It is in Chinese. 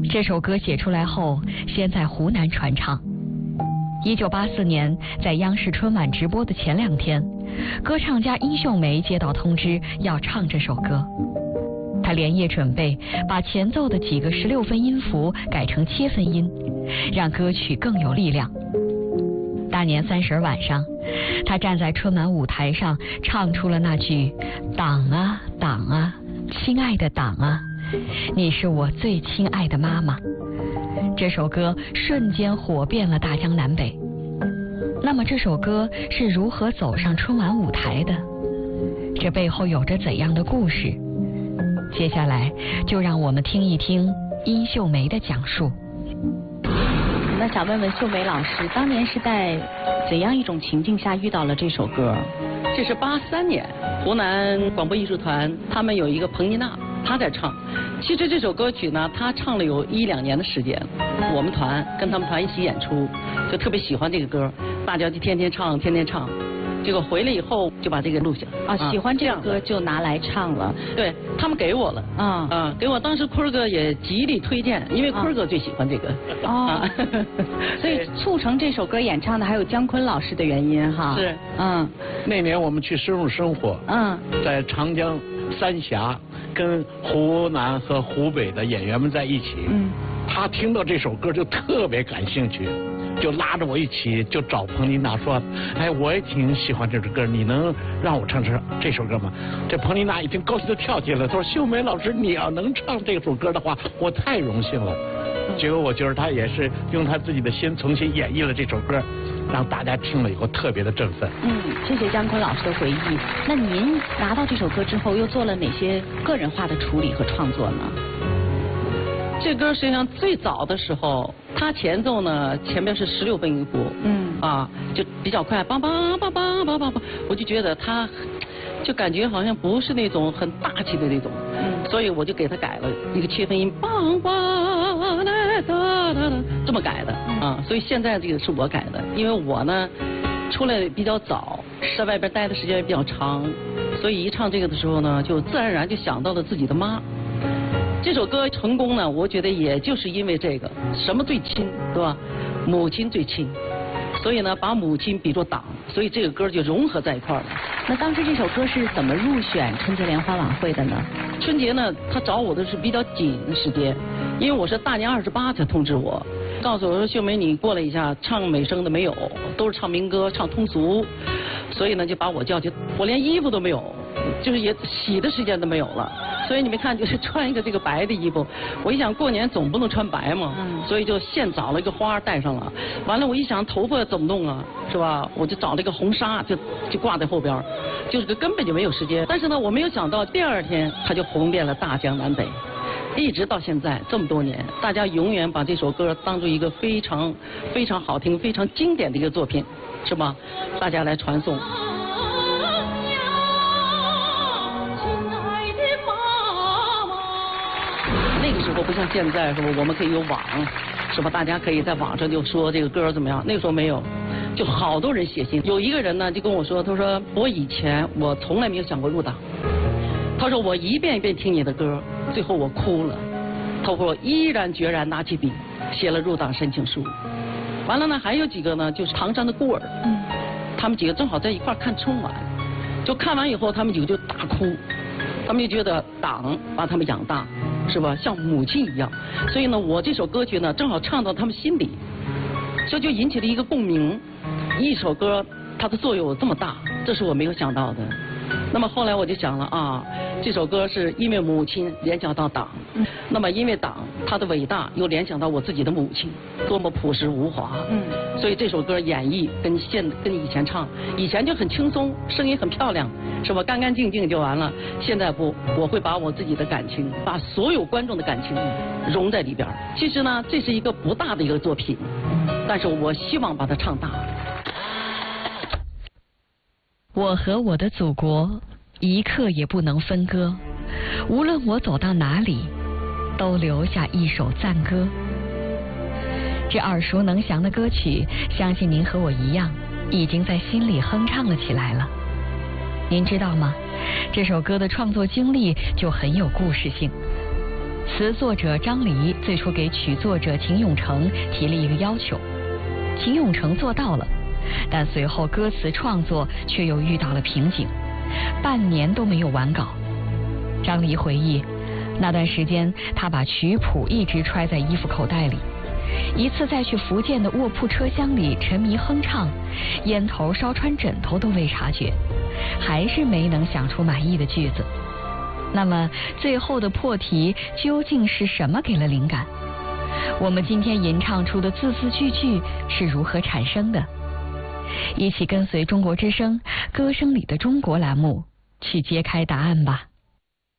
这首歌写出来后，先在湖南传唱。1984年，在央视春晚直播的前2天，歌唱家殷秀梅接到通知要唱这首歌。她连夜准备，把前奏的几个16分音符改成7分音，让歌曲更有力量。大年30晚上，她站在春晚舞台上，唱出了那句“党啊党啊，亲爱的党啊，你是我最亲爱的妈妈”。这首歌瞬间火遍了大江南北。那么这首歌是如何走上春晚舞台的？这背后有着怎样的故事？接下来就让我们听一听殷秀梅的讲述。 那想问问秀梅老师，当年是在怎样一种情境下遇到了这首歌？ 这是83年，湖南广播艺术团他们有一个彭妮娜，她在唱。其实这首歌曲呢，她唱了有1-2年的时间。我们团跟他们团一起演出，就特别喜欢这个歌，大家就天天唱，天天唱。结果回来以后就把这个录下啊，喜欢这样歌就拿来唱了。 对，他们给我了给我。当时坤哥也极力推荐，因为坤哥最喜欢这个所以促成这首歌演唱的还有姜昆老师的原因哈。 是， 那年我们去深入生活，在长江三峡跟湖南和湖北的演员们在一起，他听到这首歌就特别感兴趣。就拉着我一起就找彭妮娜说，哎，我也挺喜欢这首歌，你能让我唱这首歌吗？这彭妮娜已经高兴地跳起来，她说秀梅老师，你要能唱这首歌的话，我太荣幸了。结果我觉得她也是用她自己的心重新演绎了这首歌，让大家听了以后特别的振奋。 谢谢姜昆老师的回忆。那您拿到这首歌之后，又做了哪些个人化的处理和创作呢？ 这歌实际上最早的时候，它前奏呢前面是16分音符，就比较快，梆梆梆梆梆梆梆，我就觉得它就感觉好像不是那种很大气的那种，所以我就给它改了一个7分音，梆梆来哒哒哒，这么改的所以现在这个是我改的，因为我呢出来比较早，在外边待的时间也比较长，所以一唱这个的时候呢，就自然而然就想到了自己的妈。这首歌成功呢，我觉得也就是因为这个，什么最亲，对吧？母亲最亲，所以呢，把母亲比作党，所以这个歌就融合在一块儿了。 那当时这首歌是怎么入选春节联欢晚会的呢？ 春节呢，他找我的是比较紧的时间，因为我是大年28才通知我，告诉我说秀梅你过来一下，唱美声的没有，都是唱民歌，唱通俗，所以呢就把我叫去，我连衣服都没有。就是也洗的时间都没有了，所以你们看，就是穿一个这个白的衣服。我一想过年总不能穿白嘛，所以就现找了一个花戴上了。完了我一想头发怎么弄啊，是吧？我就找了一个红纱，就挂在后边，就是根本就没有时间。但是呢，我没有想到第2天它就红遍了大江南北，一直到现在这么多年，大家永远把这首歌当作一个非常非常好听、非常经典的一个作品，是吧？大家来传颂。那个时候不像现在是吧？我们可以有网，是吧？大家可以在网上就说这个歌怎么样？那个时候没有，就好多人写信。有一个人呢就跟我说，他说我以前我从来没有想过入党。他说我一遍一遍听你的歌，最后我哭了。他说我毅然决然拿起笔写了入党申请书。完了呢，还有几个呢，就是唐山的孤儿，他们几个正好在一块看春晚，就看完以后他们几个就大哭，他们就觉得党把他们养大。是吧？像母亲一样，所以呢，我这首歌曲呢，正好唱到他们心里，这就引起了一个共鸣。一首歌它的作用有这么大，这是我没有想到的。那么后来我就想了这首歌是因为母亲联想到党，那么因为党它的伟大又联想到我自己的母亲，多么朴实无华。所以这首歌演绎跟以前唱，以前就很轻松，声音很漂亮，是吧？干干净净就完了。现在不，我会把我自己的感情，把所有观众的感情融在里边。其实呢，这是一个不大的一个作品，但是我希望把它唱大。 我和我的祖国一刻也不能分割，无论我走到哪里，都留下一首赞歌。这耳熟能详的歌曲，相信您和我一样，已经在心里哼唱了起来了。您知道吗？这首歌的创作经历就很有故事性。 词作者张黎最初给曲作者秦永成提了一个要求，秦永成做到了，但随后歌词创作却又遇到了瓶颈，半年都没有完稿。张黎回忆，那段时间他把曲谱一直揣在衣服口袋里，一次在去福建的卧铺车厢里沉迷哼唱，烟头烧穿枕头都未察觉，还是没能想出满意的句子。那么最后的破题究竟是什么给了灵感？我们今天吟唱出的字字句句是如何产生的？一起跟随中国之声歌声里的中国栏目去揭开答案吧。